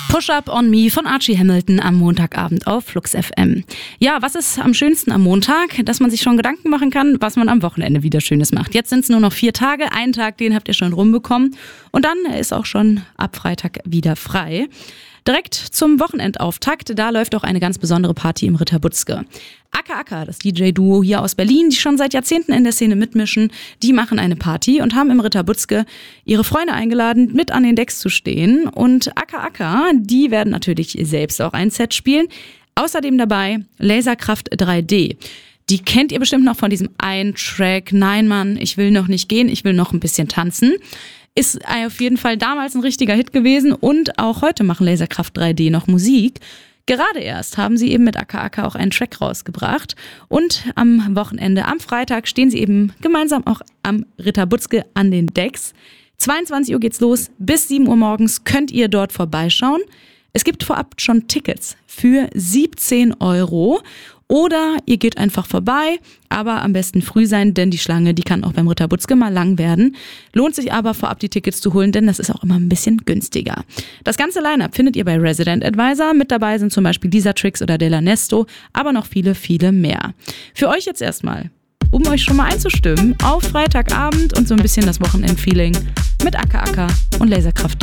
Push Up on Me von Archie Hamilton am Montagabend auf Flux FM. Ja, was ist am schönsten am Montag? Dass man sich schon Gedanken machen kann, was man am Wochenende wieder Schönes macht. Jetzt sind es nur noch 4 Tage. Einen Tag, den habt ihr schon rumbekommen. Und dann ist auch schon ab Freitag wieder frei. Direkt zum Wochenendauftakt, da läuft auch eine ganz besondere Party im Ritter Butzke. Acker Acker, das DJ-Duo hier aus Berlin, die schon seit Jahrzehnten in der Szene mitmischen, die machen eine Party und haben im Ritter Butzke ihre Freunde eingeladen, mit an den Decks zu stehen. Und Acker Acker, die werden natürlich selbst auch ein Set spielen. Außerdem dabei Laserkraft 3D. Die kennt ihr bestimmt noch von diesem einen Track, Nein Mann, ich will noch nicht gehen, ich will noch ein bisschen tanzen. Ist auf jeden Fall damals ein richtiger Hit gewesen und auch heute machen Laserkraft 3D noch Musik. Gerade erst haben sie eben mit Acker Acker auch einen Track rausgebracht und am Wochenende, am Freitag, stehen sie eben gemeinsam auch am Ritter Butzke an den Decks. 22 Uhr geht's los, bis 7 Uhr morgens könnt ihr dort vorbeischauen. Es gibt vorab schon Tickets für 17 € oder ihr geht einfach vorbei, aber am besten früh sein, denn die Schlange, die kann auch beim Ritter Butzke mal lang werden. Lohnt sich aber vorab die Tickets zu holen, denn das ist auch immer ein bisschen günstiger. Das ganze Line-Up findet ihr bei Resident Advisor. Mit dabei sind zum Beispiel Lisa Trix oder Della Nesto, aber noch viele, viele mehr. Für euch jetzt erstmal, um euch schon mal einzustimmen, auf Freitagabend und so ein bisschen das Wochenend-Feeling mit Acker Acker und Laserkraft